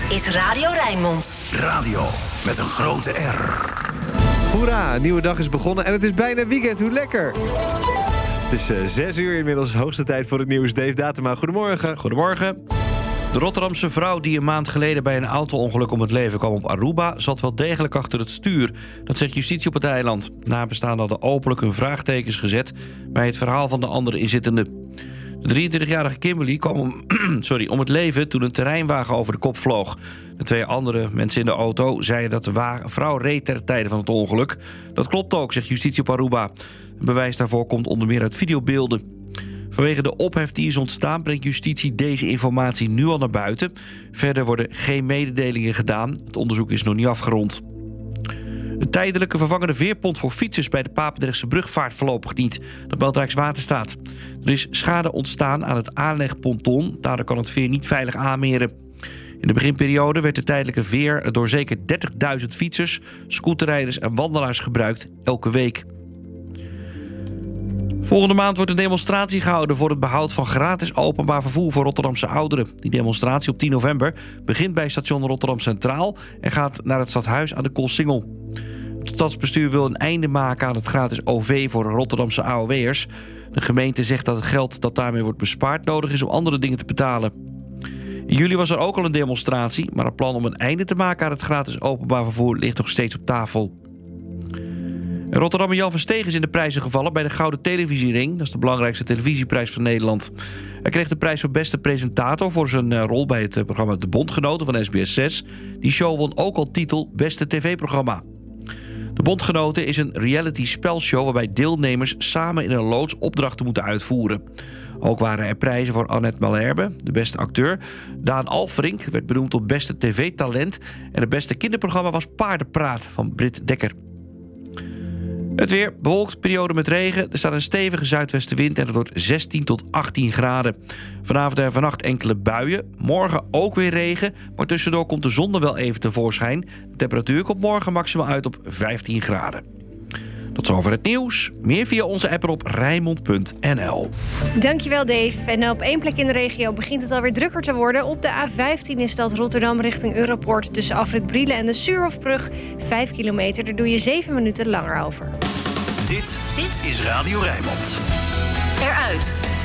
is Radio Rijnmond. Radio met een grote R. Hoera, een nieuwe dag is begonnen en het is bijna weekend. Hoe lekker! Het is 6 uur inmiddels, hoogste tijd voor het nieuws. Dave Datema, goedemorgen. Goedemorgen. De Rotterdamse vrouw die een maand geleden bij een auto-ongeluk om het leven kwam op Aruba zat wel degelijk achter het stuur. Dat zegt justitie op het eiland. Nabestaanden hadden openlijk hun vraagtekens gezet bij het verhaal van de andere inzittenden. De 23-jarige Kimberly kwam om het leven toen een terreinwagen over de kop vloog. De 2 andere mensen in de auto zeiden dat de vrouw reed ter tijde van het ongeluk. Dat klopt ook, zegt justitie op Aruba. Het bewijs daarvoor komt onder meer uit videobeelden. Vanwege de ophef die is ontstaan brengt justitie deze informatie nu al naar buiten. Verder worden geen mededelingen gedaan. Het onderzoek is nog niet afgerond. De tijdelijke vervangende veerpont voor fietsers bij de Papendrechtse brug vaart voorlopig niet. Dat meldt Rijkswaterstaat. Er is schade ontstaan aan het aanlegponton. Daardoor kan het veer niet veilig aanmeren. In de beginperiode werd de tijdelijke veer door zeker 30.000 fietsers, scooterrijders en wandelaars gebruikt elke week. Volgende maand wordt een demonstratie gehouden voor het behoud van gratis openbaar vervoer voor Rotterdamse ouderen. Die demonstratie op 10 november begint bij station Rotterdam Centraal en gaat naar het stadhuis aan de Koolsingel. Het stadsbestuur wil een einde maken aan het gratis OV voor Rotterdamse AOW'ers. De gemeente zegt dat het geld dat daarmee wordt bespaard nodig is om andere dingen te betalen. In juli was er ook al een demonstratie, maar het plan om een einde te maken aan het gratis openbaar vervoer ligt nog steeds op tafel. Rotterdammer Jan Verstegen is in de prijzen gevallen bij de Gouden Televisiering. Dat is de belangrijkste televisieprijs van Nederland. Hij kreeg de prijs voor beste presentator voor zijn rol bij het programma De Bondgenoten van SBS 6. Die show won ook al titel Beste TV-programma. De Bondgenoten is een reality spelshow waarbij deelnemers samen in een loods opdrachten moeten uitvoeren. Ook waren er prijzen voor Annette Malherbe, de beste acteur. Daan Alfrink werd benoemd tot beste tv-talent. En het beste kinderprogramma was Paardenpraat van Britt Dekker. Het weer, bewolkt, periode met regen. Er staat een stevige zuidwestenwind en het wordt 16 tot 18 graden. Vanavond en vannacht enkele buien. Morgen ook weer regen, maar tussendoor komt de zon er wel even tevoorschijn. De temperatuur komt morgen maximaal uit op 15 graden. Tot zover het nieuws. Meer via onze app op Rijnmond.nl. Dankjewel Dave. En op 1 plek in de regio begint het alweer drukker te worden. Op de A15 is dat Rotterdam richting Europoort tussen afrit Brielen en de Suurhofbrug. 5 kilometer, daar doe je 7 minuten langer over. Dit is Radio Rijnmond. Eruit.